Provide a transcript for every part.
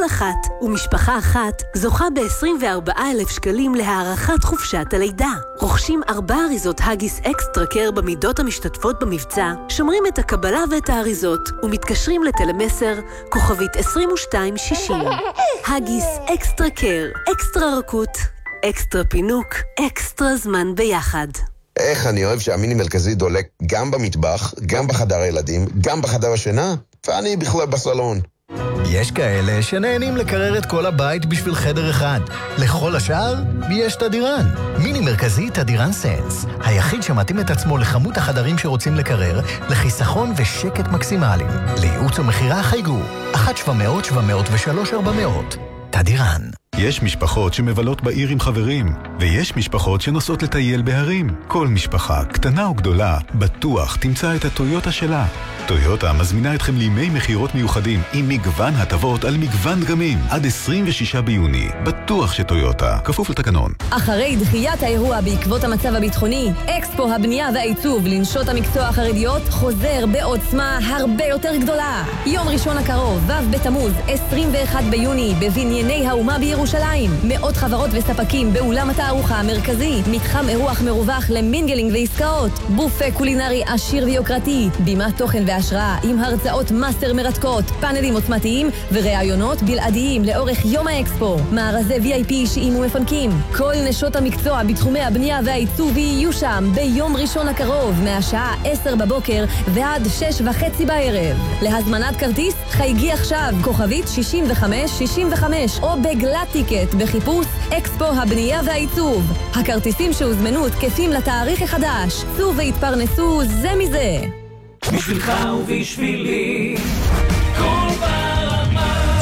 אחת, ומשפחה אחת זוכה ב-24,000 שקלים להארכת חופשת הלידה. רוכשים 4 אריזות הגיס אקסטרה קר במידות המשתתפות במבצע, שומרים את הקבלה ואת האריזות, ומתקשרים לטלמסר כוכבית 2260. הגיס אקסטרה קר, אקסטרה רכות, אקסטרה פינוק, אקסטרה זמן ביחד. איך אני אוהב שהמיני מרכזי דולק גם במטבח, גם בחדר הילדים, גם בחדר השינה, ואני בכלל בסלון. יש כאלה שנהנים לקרר את כל הבית בשביל חדר אחד. לכל השאר יש תדירן. מיני מרכזי תדירן סנס, היחיד שמתאים את עצמו לכמות החדרים שרוצים לקרר, לחיסכון ושקט מקסימליים. לייעוץ ומחירה חייגו 1-700-703-400. תדירן. יש משפחות שמבלות בעיר עם חברים, ויש משפחות שנוסעות לטייל בהרים. כל משפחה, קטנה או גדולה, בטוח תמצא את הטויוטה שלה. טויוטה מזמינה אתכם לימי מחירות מיוחדים עם מגוון הטבות על מגוון דגמים עד 26 ביוני. בטוח שטויוטה, כפוף לתקנון. אחרי דחיית האירוע בעקבות המצב הביטחוני, אקספו הבנייה והעיצוב לנשות המקצוע החרדיות חוזר בעוצמה הרבה יותר גדולה. יום ראשון הקרוב, ו' בתמוז, 21 ביוני, בבנייני האומה בירושלים. מאות חברות וספקים באולם התערוכה המרכזי, מתחם אירוח מרווח למינגלינג ועסקאות, בופה קולינרי עשיר ויוקרתי, בימת תוכן והשראה עם הרצאות מאסטר מרתקות, פאנלים עוצמתיים וראיונות בלעדיים לאורך יום האקספו, מארזי VIP אישיים ומפנקים. כל נשות המקצוע בתחומי הבנייה והעיצוב יהיו שם ביום ראשון הקרוב מהשעה 10 בבוקר ועד 6:30 בערב. להזמנת כרטיס חייגי עכשיו כוכבית 6565 או בגלת טיקט בחיפוש אקספו הבנייה והעיצוב. הכרטיסים שהוזמנו תקפים לתאריך החדש. צאו והתפרנסו זה מזה. בשבילך ובשבילי כל ברמה.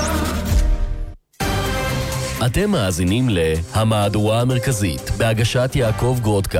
אתם מאזינים להמהדורה המרכזית בהגשת יעקב גרודקה.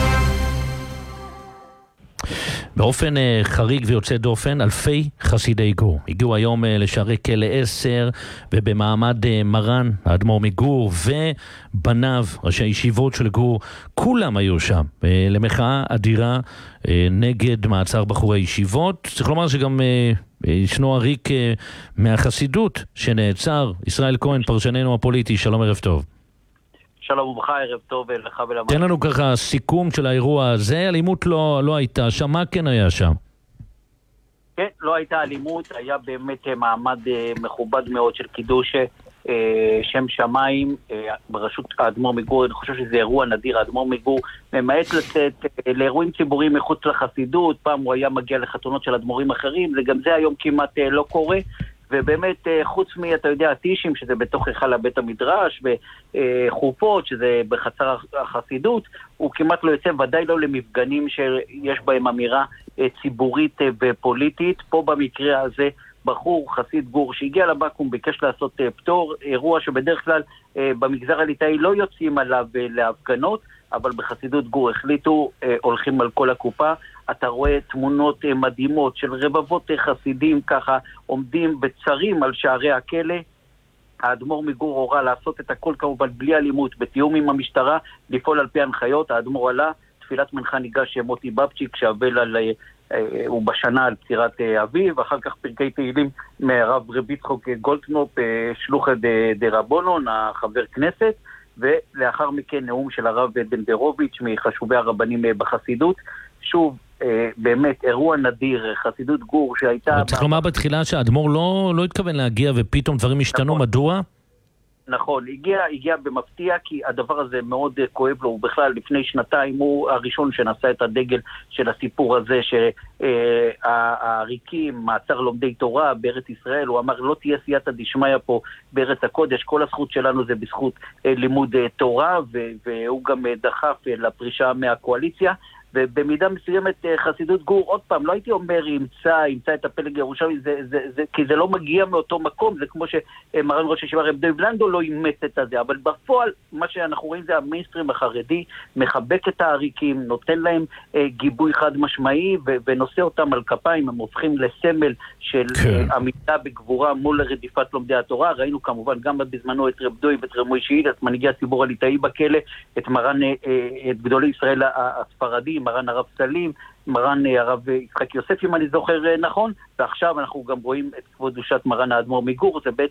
באופן חריג ויוצא דופן, אלפי חסידי גור הגיעו היום לשערי כלא 10, ובמעמד מרן האדמו"ר מגור ובניו, ראשי הישיבות של גור, כולם היו שם למחאה אדירה נגד מעצר בחורי ישיבות. צריך לומר שגם ישנו עריק מהחסידות שנעצר. ישראל כהן, פרשננו הפוליטי, שלום, ערב טוב. שלום וברכה, ערב טוב לך ולמעלה. תן לנו ככה סיכום של האירוע הזה. אלימות לא הייתה שם, מה כן היה שם? כן, לא הייתה אלימות, היה באמת מעמד מכובד מאוד של קידוש שם שמיים בראשות האדמו"ר מגור. אני חושב שזה אירוע נדיר. האדמו"ר מגור ממעט לצאת לאירועים ציבוריים מחוץ לחסידות. פעם הוא היה מגיע לחתונות של אדמו"רים אחרים, וגם זה היום כמעט לא קורה. ובאמת חוץ אתה יודע, הטישים שזה בתוך היכל בית המדרש, וחופות שזה בחצר החסידות, הוא כמעט לא יוצא, ודאי לא למפגנים שיש בהם אמירה ציבורית ופוליטית. פה במקרה הזה בחור חסיד גור שהגיע לבקו"ם, ביקש לעשות פטור, אירוע שבדרך כלל במגזר הליטאי לא יוצאים עליו להפגנות, אבל בחסידות גור החליטו, הולכים על כל הקופה. אתה רואה תמונות מדהימות של רבבות חסידים ככה עומדים בצרים על שערי הכלא. האדמו"ר מגור הורה לעשות את הכל כמובן בלי אלימות, בתיאום עם המשטרה, לפעול על פי הנחיות. האדמו"ר עלה, תפילת מנחה ניגש מוטי בבצ'יק שאבל הוא בשנה על פטירת אביו, ואחר כך פרקי תהילים מהרב רבי יצחק גולדקנופ, שלוחא דרבנן, החבר כנסת, ולאחר מכן נאום של הרב דנדרוביץ' מחשובי הרבנים בחסידות. שוב, באמת אירוע נדיר, חסידות גור שהייתה... צריך לומר בתחילה שהאדמו"ר לא התכוון להגיע ופתאום דברים השתנו, מדוע? נכון, הגיע במפתיע, כי הדבר הזה מאוד כואב לו. הוא בכלל לפני שנתיים הוא הראשון שנשא את הדגל של הסיפור הזה, שהעריקים, מעצר לומדי תורה בארץ ישראל. הוא אמר לא תהיה סייעתא דשמיא פה בארץ הקודש, כל הזכות שלנו זה בזכות לימוד תורה, והוא גם דחף לפרישה מהקואליציה. ובמידה מסוימת חסידות גור, עוד פעם, לא הייתי אומר ימצא את הפלג ירושלמי, כי זה לא מגיע מאותו מקום. זה כמו שמרן ראש הישיבה רב דב לנדו לא אימץ את זה, אבל בפועל מה שאנחנו רואים זה המיינסטרים החרדי מחבק את העריקים, נותן להם גיבוי חד משמעי ונושא אותם על כפיים. הם הופכים לסמל של עמידה בגבורה מול רדיפת לומדי התורה. ראינו כמובן גם בזמנו את רב דוי ואת רב מוישה הילל, את מנהיגי הציבור הליטאי בכלא, את גדולי ישראל הספרדי, מרן הרב סלים, מרן הרב יצחק יוסף, אם אני זוכר נכון. ועכשיו אנחנו גם רואים את כבוד קדושת מרן האדמו"ר מגור. זה